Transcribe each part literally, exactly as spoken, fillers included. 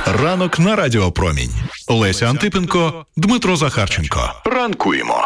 Ранок на Радіо Промінь. Леся Антипенко, Дмитро Захарченко. Ранкуємо.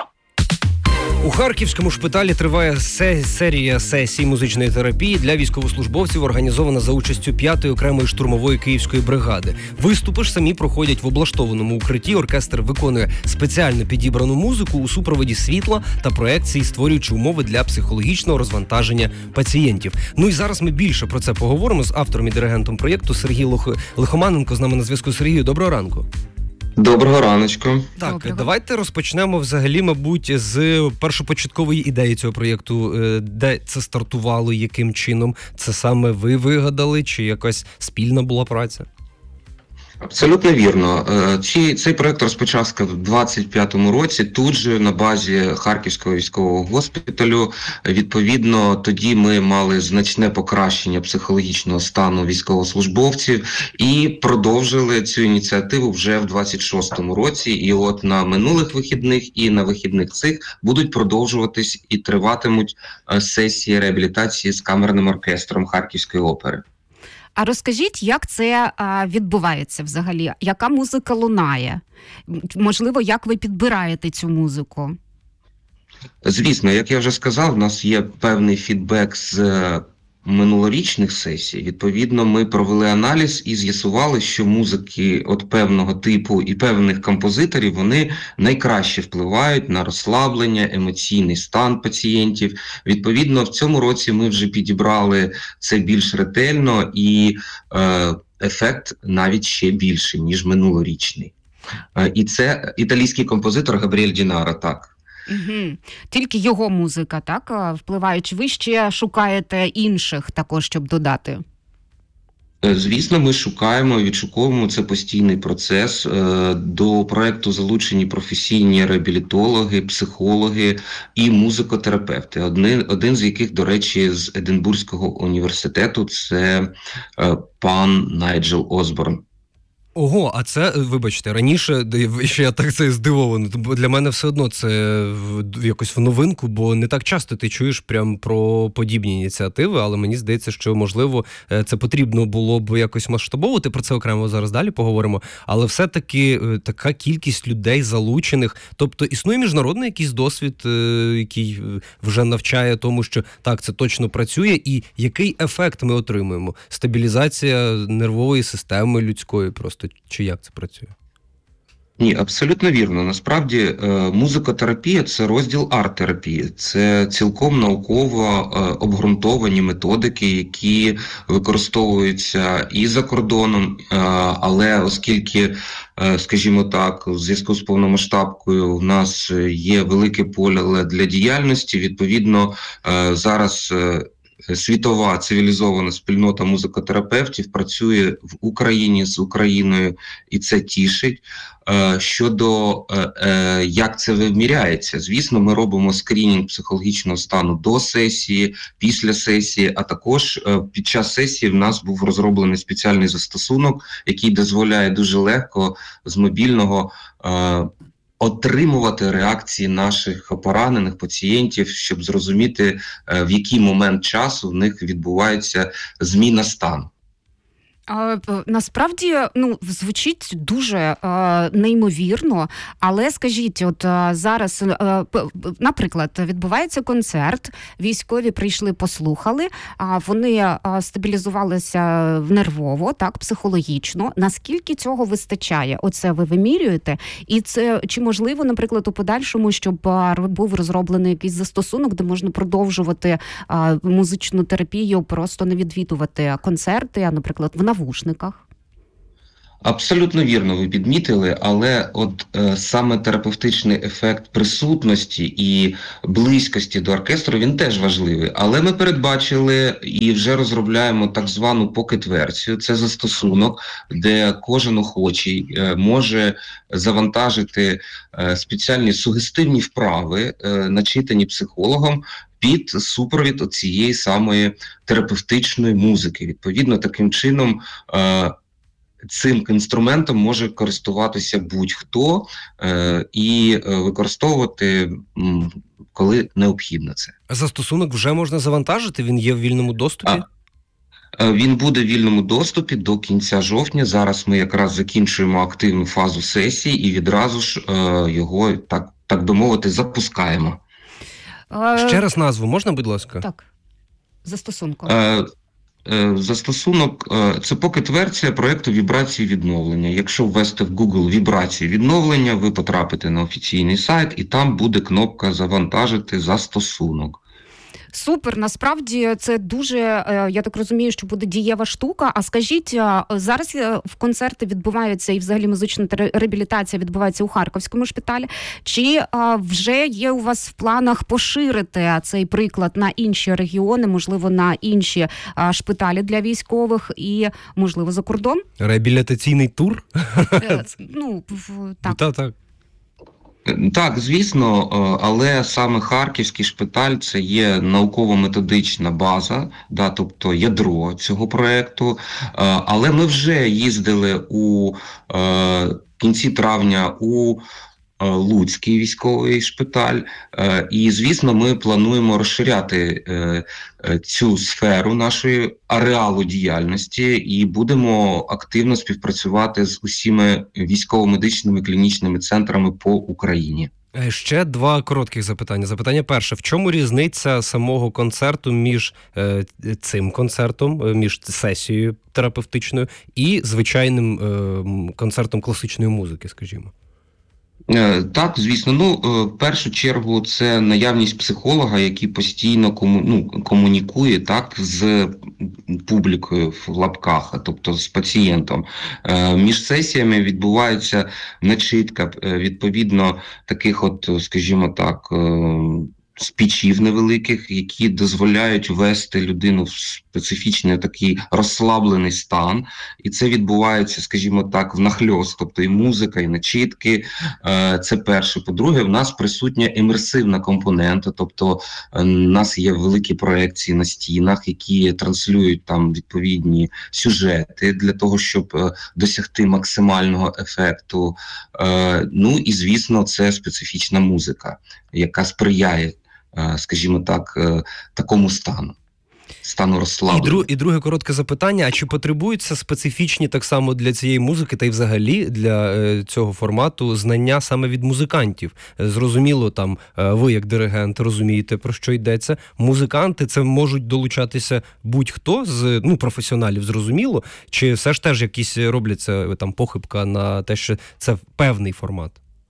У Харківському шпиталі триває серія сесій музичної терапії для військовослужбовців, організована за участю п'ятої окремої штурмової київської бригади. Виступи ж самі проходять в облаштованому укритті. Оркестр виконує спеціально підібрану музику у супроводі світла та проекції, створюючи умови для психологічного розвантаження пацієнтів. Ну і зараз ми більше про це поговоримо з автором і диригентом проєкту Сергій Лох... Лихоманенко. З нами на зв'язку. Сергію, доброго ранку. Доброго раночку. Так, Доброго. Давайте розпочнемо взагалі, мабуть, з першопочаткової ідеї цього проєкту. Де це стартувало, яким чином? Це саме ви вигадали, чи якась спільна була праця? Абсолютно вірно. Цей проект розпочався в двадцять п'ятому році, тут же на базі Харківського військового госпіталю. Відповідно, тоді ми мали значне покращення психологічного стану військовослужбовців і продовжили цю ініціативу вже в двадцять шостому році. І от на минулих вихідних і на вихідних цих будуть продовжуватись і триватимуть сесії реабілітації з камерним оркестром Харківської опери. А розкажіть, як це а, відбувається взагалі? Яка музика лунає? Можливо, як ви підбираєте цю музику? Звісно, як я вже сказав, в нас є певний фідбек з минулорічних сесій. Відповідно, ми провели аналіз і з'ясували, що музики от певного типу і певних композиторів, вони найкраще впливають на розслаблення, емоційний стан пацієнтів. Відповідно, в цьому році ми вже підібрали це більш ретельно і е, ефект навіть ще більший, ніж минулорічний. Е, і це італійський композитор Габріель Дінаро, так. Угу. Тільки його музика, так, впливає? Чи ви ще шукаєте інших також, щоб додати? Звісно, ми шукаємо, відшуковуємо, це постійний процес. До проекту залучені професійні реабілітологи, психологи і музикотерапевти. Один, один з яких, до речі, з Единбурзького університету, це пан Найджел Осборн. Ого, а це, вибачте, раніше, ще я так це здивований, бо для мене все одно це якось в новинку, бо не так часто ти чуєш прям про подібні ініціативи, але мені здається, що, можливо, це потрібно було б якось масштабовувати, про це окремо зараз далі поговоримо, але все-таки така кількість людей залучених, тобто існує міжнародний якийсь досвід, який вже навчає тому, що так, це точно працює, і який ефект ми отримуємо? Стабілізація нервової системи людської просто. Чи як це працює? Ні, абсолютно вірно. Насправді музикотерапія – це розділ арт-терапії. Це цілком науково обґрунтовані методики, які використовуються і за кордоном, але оскільки, скажімо так, в зв'язку з повномасштабкою в нас є велике поле для діяльності, відповідно, зараз світова цивілізована спільнота музикотерапевтів працює в Україні з Україною, і це тішить. Щодо як це виміряється, звісно, ми робимо скринінг психологічного стану до сесії, після сесії, а також під час сесії в нас був розроблений спеціальний застосунок, який дозволяє дуже легко з мобільного отримувати реакції наших поранених пацієнтів, щоб зрозуміти, в який момент часу в них відбувається зміна стану. А, насправді, ну, звучить дуже а, неймовірно, але скажіть, от а, зараз, а, наприклад, відбувається концерт, військові прийшли, послухали, а вони а, стабілізувалися нервово, так, психологічно. Наскільки цього вистачає? Оце ви вимірюєте? І це, чи можливо, наприклад, у подальшому, щоб а, був розроблений якийсь застосунок, де можна продовжувати а, музичну терапію, просто не відвідувати концерти, а, наприклад, в навушниках? Абсолютно вірно ви підмітили, але от е, саме терапевтичний ефект присутності і близькості до оркестру, він теж важливий. Але ми передбачили і вже розробляємо так звану покет-версію. Це застосунок, де кожен охочий е, може завантажити е, спеціальні сугестивні вправи, е, начитані психологом, під супровід цієї самої терапевтичної музики. Відповідно, таким чином е, цим інструментом може користуватися будь-хто е, і використовувати, м, коли необхідно це. Застосунок вже можна завантажити? Він є в вільному доступі? А, Він буде в вільному доступі до кінця жовтня. Зараз ми якраз закінчуємо активну фазу сесії і відразу ж його, так, так би мовити, запускаємо. Ще раз назву можна, будь ласка? Так, застосунку. Застосунок – це покет-версія проєкту «Вібрації відновлення». Якщо ввести в Google «Вібрації відновлення», ви потрапите на офіційний сайт, і там буде кнопка «Завантажити застосунок». Супер, насправді це дуже, я так розумію, що буде дієва штука. А скажіть, зараз в концерти відбуваються і взагалі музична реабілітація відбувається у Харківському шпиталі. Чи вже є у вас в планах поширити цей приклад на інші регіони, можливо, на інші шпиталі для військових і, можливо, за кордон? Реабілітаційний тур? Ну, так. Так, так. Так, звісно, але саме Харківський шпиталь – це є науково-методична база, да, тобто ядро цього проєкту. Але ми вже їздили у кінці травня у Луцький військовий шпиталь, і, звісно, ми плануємо розширяти цю сферу нашої ареалу діяльності і будемо активно співпрацювати з усіма військово-медичними клінічними центрами по Україні. Ще два коротких запитання. Запитання перше. В чому різниця самого концерту між е, цим концертом, між сесією терапевтичною і звичайним е, концертом класичної музики, скажімо? Так, звісно. Ну, в першу чергу, це наявність психолога, який постійно кому, ну, комунікує так з публікою в лапках, тобто з пацієнтом. Між сесіями відбувається начитка, відповідно, таких от, скажімо так, спічів невеликих, які дозволяють ввести людину в специфічний такий розслаблений стан. І це відбувається, скажімо так, внахльост, тобто і музика, і начитки. Це перше. По-друге, в нас присутня імерсивна компонента, тобто у нас є великі проекції на стінах, які транслюють там відповідні сюжети для того, щоб досягти максимального ефекту. Ну і, звісно, це специфічна музика, яка сприяє, скажімо так, такому стану. Стану розслаблення. І, друг, і друге коротке запитання, а чи потребуються специфічні так само для цієї музики та й взагалі для е, цього формату знання саме від музикантів? Зрозуміло, там е, ви як диригент розумієте, про що йдеться. Музиканти це можуть долучатися будь-хто з ну, професіоналів, зрозуміло, чи все ж теж якісь робляться там похибка на те, що це певний формат?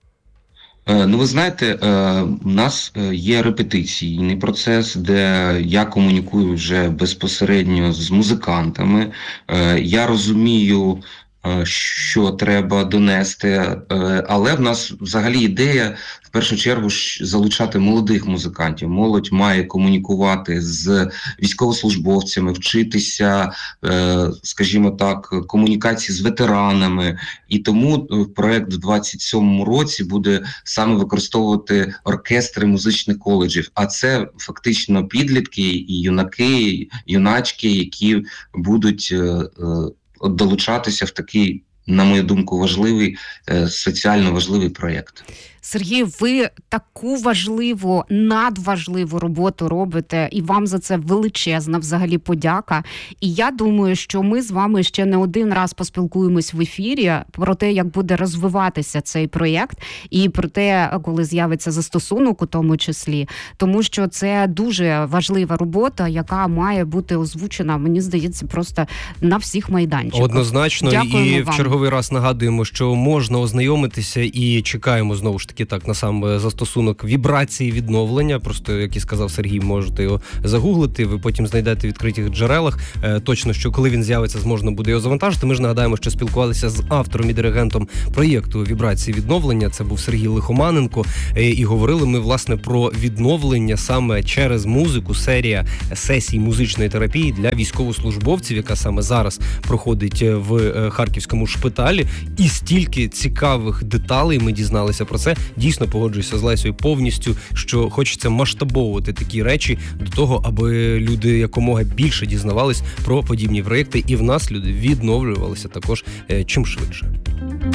Ну, ви знаєте, у нас є репетиційний процес, де я комунікую вже безпосередньо з музикантами. Я розумію, що треба донести, але в нас взагалі ідея в першу чергу залучати молодих музикантів. Молодь має комунікувати з військовослужбовцями, вчитися, скажімо так, комунікації з ветеранами. І тому проект в двадцять сьомому році буде саме використовувати оркестри музичних коледжів. А це фактично підлітки і юнаки, юначки, які будуть долучатися в такий, на мою думку, важливий, соціально важливий проєкт. Сергій, ви таку важливу, надважливу роботу робите, і вам за це величезна взагалі подяка. І я думаю, що ми з вами ще не один раз поспілкуємось в ефірі про те, як буде розвиватися цей проєкт, і про те, коли з'явиться застосунок у тому числі. Тому що це дуже важлива робота, яка має бути озвучена, мені здається, просто на всіх майданчиках. Однозначно. Дякуємо і вам. В черговий раз нагадуємо, що можна ознайомитися і чекаємо знову ж таки так на сам застосунок вібрації відновлення. Просто, як і сказав Сергій, можете його загуглити, ви потім знайдете в відкритих джерелах. Е, точно, що коли він з'явиться, зможна буде його завантажити. Ми ж нагадаємо, що спілкувалися з автором і диригентом проєкту вібрації відновлення. Це був Сергій Лихоманенко. Е, і говорили ми, власне, про відновлення саме через музику. Серія сесій музичної терапії для військовослужбовців, яка саме зараз проходить в Харківському шпиталі. І стільки цікавих деталей ми дізналися про це. Дійсно погоджуюся з Лесею повністю, що хочеться масштабовувати такі речі до того, аби люди якомога більше дізнавались про подібні проєкти, і в нас люди відновлювалися також чим швидше.